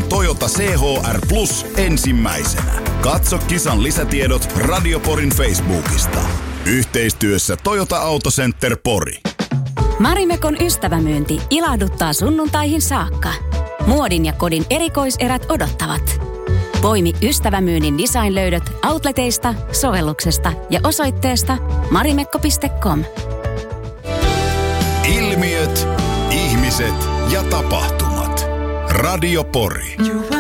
Toyota CHR Plus ensimmäisenä. Katso kisan lisätiedot Radioporin Facebookista. Yhteistyössä Toyota Autocenter Pori. Marimekon ystävämyynti ilahduttaa sunnuntaihin saakka. Muodin ja kodin erikoiserät odottavat. Poimi ystävämyynnin designlöydöt outleteista, sovelluksesta ja osoitteesta marimekko.com. Ilmiöt, ihmiset ja tapahtumat. Radio Pori.